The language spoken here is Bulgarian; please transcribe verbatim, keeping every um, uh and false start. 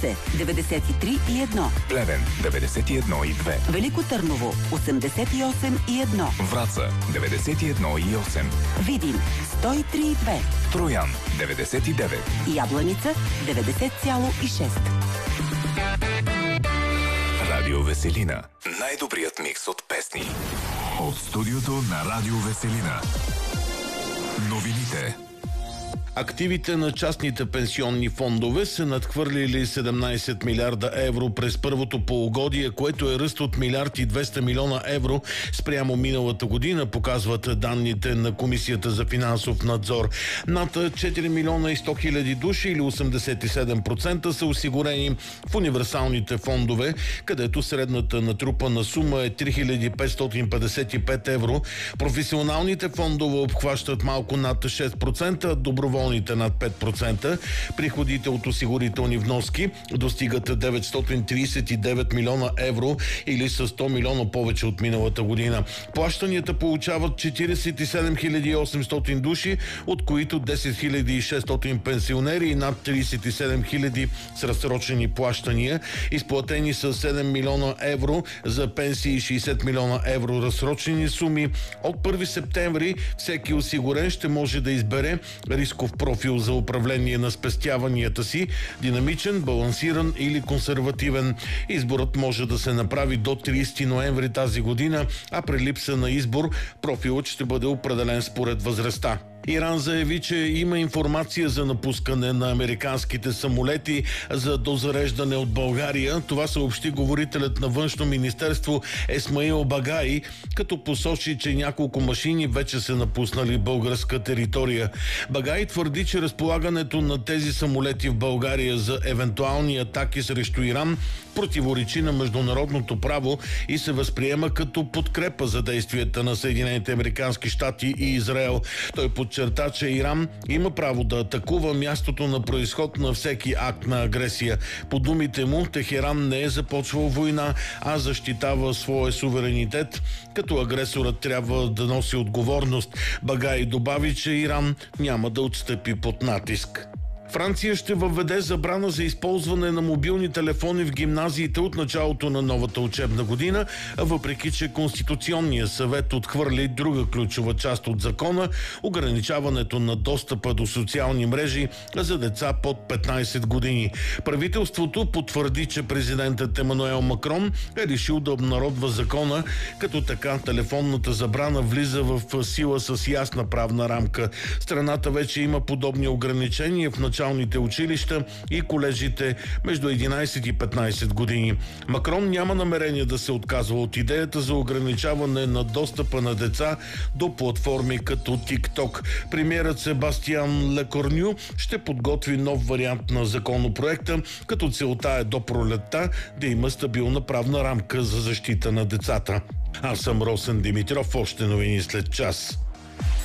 деветдесет и три и едно. Плевен деветдесет и едно и две. Велико Търново осемдесет и осем и едно. Враца деветдесет и едно и осем. Видин сто и три и две. Троян деветдесет и девет. Ябланица деветдесет цяло и шест. Радио Веселина. Най-добрият микс от песни. От студиото на Радио Веселина. Новините. Активите на частните пенсионни фондове са надхвърлили седемнайсет милиарда евро през първото полугодие, което е ръст от милиард и двеста милиона евро спрямо миналата година, показват данните на Комисията за финансов надзор. Над четири милиона и сто хиляди души или осемдесет и седем процента са осигурени в универсалните фондове, където средната натрупана сума е три хиляди петстотин петдесет и пет евро. Професионалните фондове обхващат малко над шест процента, доброволните над пет процента. Приходите от осигурителни вноски достигат деветстотин трийсет и девет милиона евро или с сто милиона повече от миналата година. Плащанията получават четирийсет и седем хиляди и осемстотин души, от които десет хиляди и шестстотин пенсионери и над трийсет и седем хиляди с разсрочени плащания. Изплатени са седем милиона евро за пенсии и шейсет милиона евро разсрочени суми. От първи септември всеки осигурен ще може да избере рисков профил за управление на спестяванията си – динамичен, балансиран или консервативен. Изборът може да се направи до трийсети ноември тази година, а при липса на избор профилът ще бъде определен според възрастта. Иран заяви, че има информация за напускане на американските самолети за дозареждане от България. Това съобщи говорителят на Външно министерство Есмаил Багаи, като посочи, че няколко машини вече са напуснали българска територия. Багаи твърди, че разполагането на тези самолети в България за евентуални атаки срещу Иран противоречи на международното право и се възприема като подкрепа за действията на Съединените американски щати и Израел. Той подчерта, че Иран има право да атакува мястото на произход на всеки акт на агресия. По думите му, Техеран не е започвал война, а защитава своя суверенитет, като агресорът трябва да носи отговорност. Багаи добави, че Иран няма да отстъпи под натиск. Франция ще въведе забрана за използване на мобилни телефони в гимназиите от началото на новата учебна година, въпреки че Конституционният съвет отхвърли друга ключова част от закона – ограничаването на достъпа до социални мрежи за деца под петнайсет години. Правителството потвърди, че президентът Емануел Макрон е решил да обнародва закона, като така телефонната забрана влиза в сила с ясна правна рамка. Страната вече има подобни ограничения в началото началните училища и колежите между единайсет и петнайсет години. Макрон няма намерение да се отказва от идеята за ограничаване на достъпа на деца до платформи като TikTok. Премиерът Себастиан Лекорню ще подготви нов вариант на законопроекта, като целта е до пролетта да има стабилна правна рамка за защита на децата. Аз съм Росен Димитров, още новини след час.